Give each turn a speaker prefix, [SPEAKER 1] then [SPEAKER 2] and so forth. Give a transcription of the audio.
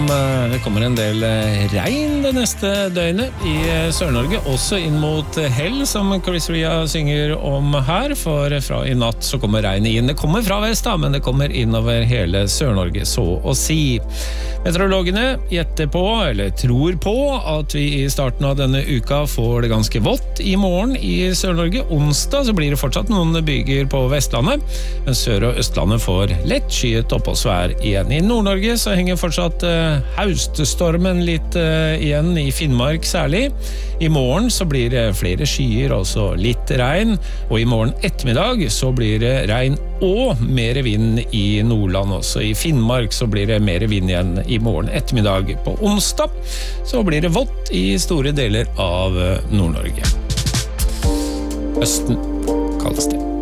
[SPEAKER 1] det kommer en del regn det neste døgnet i Sør-Norge, også inn mot Hell, som Chris Ria synger om her, for fra i natt så kommer regnet inn. Det kommer fra vest da, men det kommer innover hele Sør-Norge, så å si. Meteorologene gjetter på, eller tror på, at vi i starten av denne uka får det ganske vått i morgen i Sør-Norge. Onsdag så blir det fortsatt noen byger på Vestlandet, men Sør- og Østlandet får lett skyet oppholdsvær igjen. I Nord-Norge så henger fortsatt hauststormen litt igjen i Finnmark særlig. I morgen så blir det flere skyer, altså litt regn, og i morgen ettermiddag så blir det regn og mer vind i Nordland også. I Finnmark så blir det mer vind igjen i morgen ettermiddag. På onsdag så blir det vått i store deler av Nord-Norge. Østen kalles det.